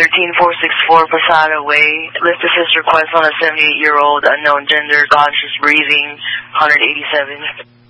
13464 Posada Way. Lift assist request on a 78-year-old unknown gender, conscious breathing, 187.